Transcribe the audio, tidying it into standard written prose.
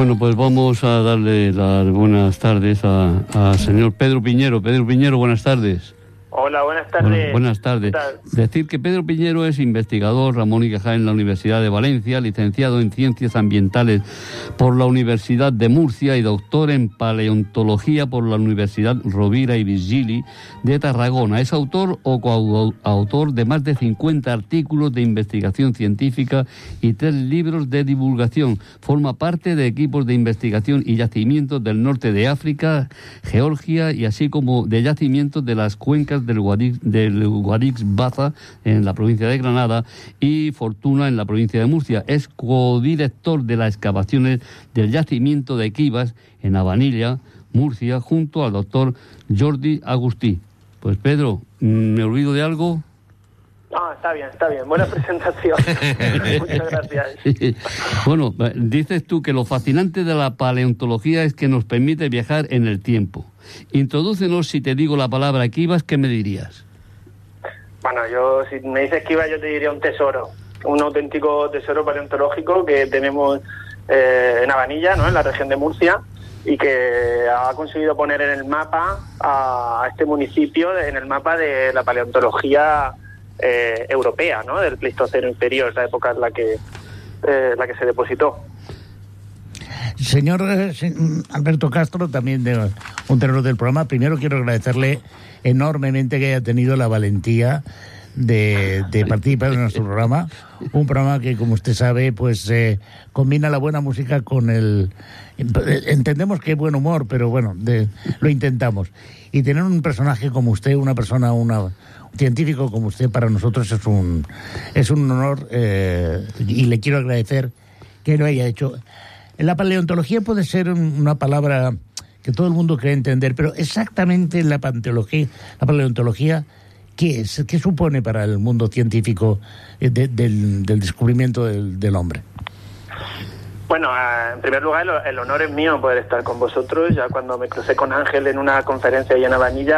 Bueno, pues vamos a darle las buenas tardes a señor Pedro Piñero. Pedro Piñero, buenas tardes. Hola, buenas tardes. Buenas tardes. Decir que Pedro Piñero es investigador Ramón y Cajal en la Universidad de Valencia, licenciado en Ciencias Ambientales por la Universidad de Murcia y doctor en Paleontología por la Universidad Rovira y Virgili de Tarragona. Es autor o coautor de más de 50 artículos de investigación científica y 3 libros de divulgación. Forma parte de equipos de investigación y yacimientos del norte de África, Georgia y así como de yacimientos de las cuencas del Guadix-Baza en la provincia de Granada y Fortuna en la provincia de Murcia. Es codirector de las excavaciones del yacimiento de Quivas en Abanilla, Murcia, junto al doctor Jordi Agustí. Pues Pedro, ¿me olvido de algo? No, está bien. Buena presentación. Muchas gracias. Bueno, dices tú que lo fascinante de la paleontología es que nos permite viajar en el tiempo. Introdúcenos, si te digo la palabra Quivas, ¿qué me dirías? Bueno, si me dices Quivas, yo te diría un tesoro, un auténtico tesoro paleontológico que tenemos en Abanilla, ¿no?, en la región de Murcia, y que ha conseguido poner en el mapa a este municipio, en el mapa de la paleontología europea, ¿no?, del Pleistoceno inferior, la época en la que se depositó. Señor Alberto Castro, también de un tenor del programa, primero quiero agradecerle enormemente que haya tenido la valentía de participar en nuestro programa, un programa que, como usted sabe, pues combina la buena música con entendemos que es buen humor, pero bueno, lo intentamos. Y tener un personaje como usted, un científico como usted, para nosotros es un honor, y le quiero agradecer que lo haya hecho. La paleontología puede ser una palabra que todo el mundo cree entender, pero exactamente la paleontología, ¿qué es? ¿Qué supone para el mundo científico del descubrimiento del hombre? Bueno, en primer lugar, el honor es mío poder estar con vosotros. Ya cuando me crucé con Ángel en una conferencia ahí en Abanilla,